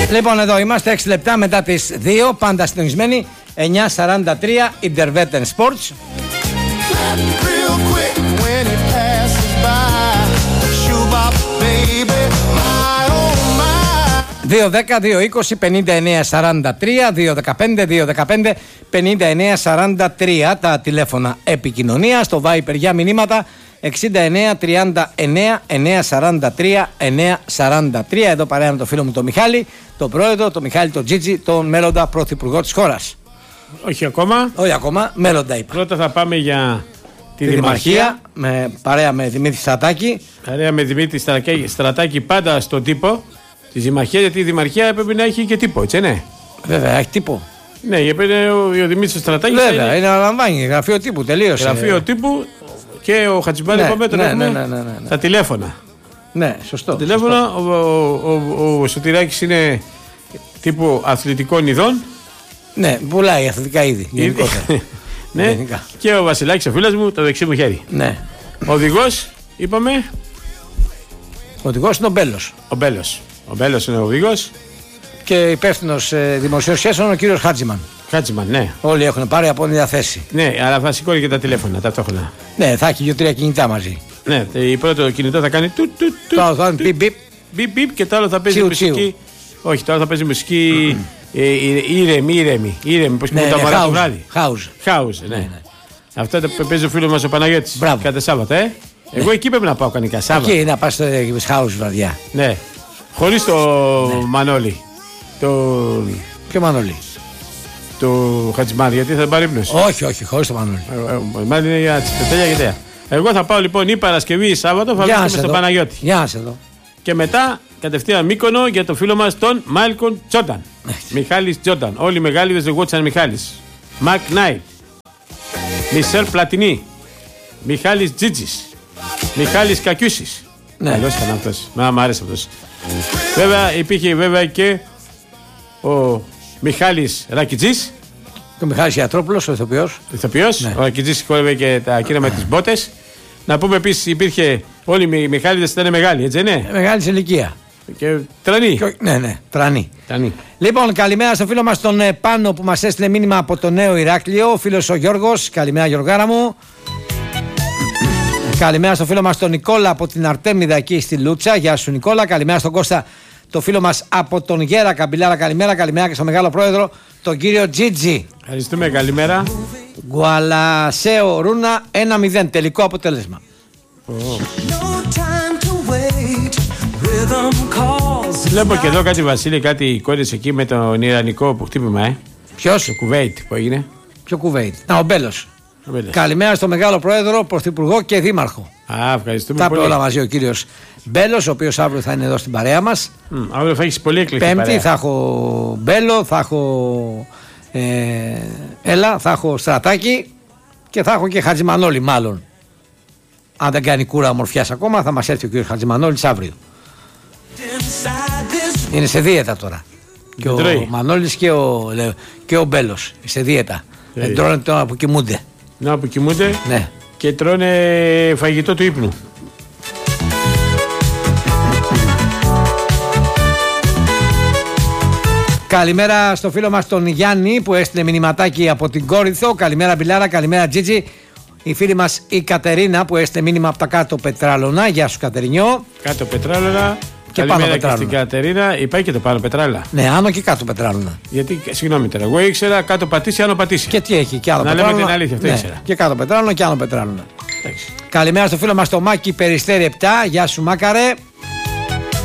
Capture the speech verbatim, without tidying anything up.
Λοιπόν, εδώ είμαστε έξι λεπτά μετά τις δύο, πάντα συντονισμένοι. εννιά σαράντα τρία Intervetten Sports. δύο δέκα δύο είκοσι πενήντα εννέα σαράντα τρία, δύο δεκαπέντε δύο δεκαπέντε πενήντα εννέα σαράντα τρία τα τηλέφωνα επικοινωνία, στο Viper για μηνύματα εξήντα εννέα τριάντα εννέα εννέα σαράντα τρία εννέα σαράντα τρία. Εδώ παρέα με το φίλο μου τον Μιχάλη, τον πρόεδρο, τον Μιχάλη τον Τζίτζι, τον μέλλοντα πρωθυπουργό της χώρας. Όχι ακόμα. Όχι ακόμα, μέλλοντα είπα. Πρώτα θα πάμε για τη, τη Δημαρχία, Δημαρχία με, παρέα με Δημήτρη Στρατάκη. Παρέα με Δημήτρη Στρατάκη, Στρατάκη πάντα στον τύπο τη Δημαρχία, γιατί η Δημαρχία πρέπει να έχει και τύπο, έτσι ναι. Βέβαια, έχει τύπο. Ναι, γιατί ο, ο Δημήτρης Στρατάκης. Βέβαια, είναι, είναι να λαμβάνει γραφείο τύπου, τελείωσε. Γραφείο τύπου και ο Χατζημπάλη ναι, είπαμε τον ναι, έχουμε ναι, ναι, ναι, ναι. τα τηλέφωνα. Ναι, σωστό. Τα τηλέφωνα, σωστό. ο, ο, ο, ο Σωτηράκης είναι τύπου αθλητικών ειδών. Ναι, πουλάει αθλητικά είδη. Γενικότερα. Ναι, γενικά. και ο Βασιλάκης ο φίλος μου, το δεξί μου χέρι. Ναι. Ο οδηγός, είπαμε. Ο οδηγός είναι ο Μπέλος. Ο Μπέλος. Ο Μπέλος είναι ο οδηγός. Και υπεύθυνος ε, δημοσίων σχέσεων ο κύριος Χάτζημαν. Χάτζημαν, ναι. Όλοι έχουν πάρει από μια θέση. Ναι, αλλά θα σηκώνει και τα τηλέφωνα ταυτόχρονα. Ναι, θα έχει δύο-τρία κινητά μαζί. Ναι, η πρώτο κινητό θα κάνει του του του. Το άλλο θα κάνει πιπ πιπ. Πιπ πιπ και το άλλο θα παίζει Τσιου, μουσική. τσιου. Όχι, το άλλο θα παίζει μουσική ήρεμη, ήρεμη. Ήρεμη, πώς Ναι, κοιμούνται τα ναι, μωρά το house, βράδυ. house. House, ναι. Αυτό το παίζει ο φίλος μας ο Παναγιώτης. Μπράβο. Κάθε Σάββατο, ε. Εγώ εκεί πρέπει να πάω κανονικά Σάββατο. Εκεί να πας στο house βραδιά. Ναι. Χωρίς το Μανώλη. Το. Ποιο Μανώλη? Το Χατζημάρη, γιατί θα πάρει ύπνος. Όχι, όχι, χωρίς το Μανώλη. Ο Μανώλη είναι για τέλεια και τέλεια. Εγώ θα πάω λοιπόν ή Παρασκευή ή Σάββατο, θα βρίσκομαι στον Παναγιώτη. Γεια σας εδώ. Και μετά κατευθείαν Μύκονο για το φίλο μας τον Μάιλκον Τζόρνταν. Μιχάλης Τζόρνταν. Όλοι οι μεγάλοι δεν ζεγόντουσαν Μιχάλης. Μακ Νάιτ. Μισελ Πλατινί. Μιχάλης Τζίτζης. Μιχάλης Κακιούσης. Ναι. Καλός ήταν αυτός. Μα μ' άρεσε αυτός. Βέβαια υπήρχε βέβαια και ο Μιχάλης Ρακιτζής. Και ο Μιχάλης Ιατρόπουλος, ο ηθοποιός. Ηθοποιός. Ναι. Ο Ρακιτζής σηκώνευε και τα κύρα με τις μπότες. Να πούμε επίσης υπήρχε. Όλοι οι Μιχάληδες ήταν μεγάλοι, έτσι ναι. Μεγάλη ηλικία. Και τρανή. Και, ναι, ναι, τρανή. τρανή. Λοιπόν, καλημέρα στο φίλο μας τον Πάνο που μας έστειλε μήνυμα από το Νέο Ηράκλειο. Ο φίλος ο Γιώργος. Καλημέρα, Γιωργάρα μου. Καλημέρα στο φίλο μας τον Νικόλα από την Αρτέμιδα εκεί στη Λούτσα. Γεια σου, Νικόλα. Καλημέρα στον Κώστα, το φίλο μας από τον Γέρα Καμπυλάρα. Καλημέρα, καλημέρα και στο μεγάλο πρόεδρο, τον κύριο Τζίτζι. Ευχαριστούμε, καλημέρα. Γκουαλασέο Ρούνα ένα μηδέν. Τελικό αποτέλεσμα. Oh. Βλέπω και εδώ κάτι Βασίλη, κάτι εικόνες εκεί με τον Ιρανικό που χτύπημα, ε. Ποιος? Το Κουβέιτ που έγινε. Ποιο Κουβέιτ? Να, ο Μπέλος. Καλημέρα στο μεγάλο πρόεδρο, πρωθυπουργό και δήμαρχο. Α, ευχαριστούμε τα πολύ. Τα όλα μαζί ο κύριος Μπέλος, ο οποίος αύριο θα είναι εδώ στην παρέα μας. Mm, αύριο θα έχεις πολύ εκλεκτή Πέμπτη παρέα. θα έχω Μπέλο, θα έχω ε, Έλα, θα έχω Στρατάκη και θα έχω και Χατζημανόλη μάλλον. Αν δεν κάνει κούρα ομορφιάς ακόμα, θα μας έρθει ο κύριος Χατζημανόλης αύριο. Είναι σε δίαιτα τώρα. Και ο Μανώλης και ο, και ο Μπέλος σε δίαιτα. Δεν τρώνε τώρα που κοιμούνται. Να που κοιμούνται, ναι. Και τρώνε φαγητό του ύπνου. Καλημέρα στο φίλο μας τον Γιάννη που έστειλε μηνυματάκι από την Κόρινθο. Καλημέρα Μπιλάρα, καλημέρα Τζίτζι. Η φίλη μας η Κατερίνα που έστειλε μήνυμα από τα κάτω Πετράλωνα. Γεια σου Κατερινιό. Κάτω Πετράλωνα. Και καλημέρα πάνω και Πετράλωνα. στην Κατερίνα. Υπάρχει και το πάνω Πετράλα. Ναι, άνω και κάτω Πετράλωνα. Γιατί, συγγνώμη τώρα, εγώ ήξερα κάτω πατήσει, άνω πατήσει. Και τι έχει, και άλλο να Πετράλωνα. Να λέμε την αλήθεια, αυτό ναι. ήξερα. Και κάτω Πετράλωνα και άνω Πετράλωνα. Εντάξει. Καλημέρα στο φίλο μας το Μάκη Περιστέρη επτά. Γεια σου Μάκαρε.